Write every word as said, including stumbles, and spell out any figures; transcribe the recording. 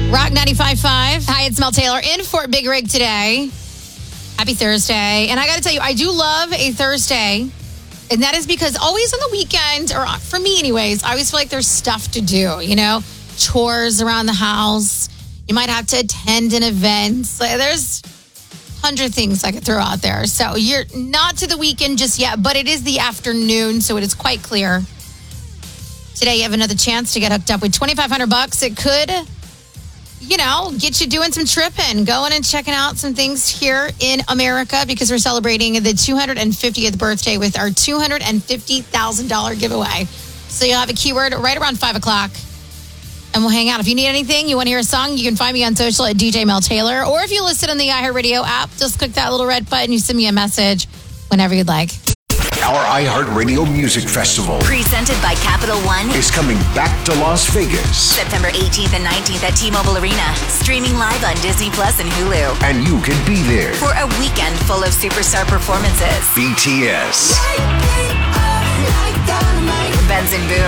Rock ninety-five point five. Hi, it's Mel Taylor in for Big Rig today. Happy Thursday. And I got to tell you, I do love a Thursday. And that is because always on the weekend, or for me anyways, I always feel like there's stuff to do, you know? Chores around the house. You might have to attend an event. Like, there's a hundred things I could throw out there. So you're not to the weekend just yet, but it is the afternoon, so it is quite clear. Today you have another chance to get hooked up with twenty-five hundred bucks. It could, you know, get you doing some tripping, going and checking out some things here in America because we're celebrating the two hundred fiftieth birthday with our two hundred fifty thousand dollars giveaway. So you'll have a keyword right around five o'clock and we'll hang out. If you need anything, you want to hear a song, you can find me on social at D J Mel Taylor. Or if you listen on the iHeartRadio app, just click that little red button. You send me a message whenever you'd like. Our iHeartRadio Music Festival, presented by Capital One, is coming back to Las Vegas. September eighteenth and nineteenth at T-Mobile Arena. Streaming live on Disney Plus and Hulu. And you can be there for a weekend full of superstar performances. B T S, Benson Boone,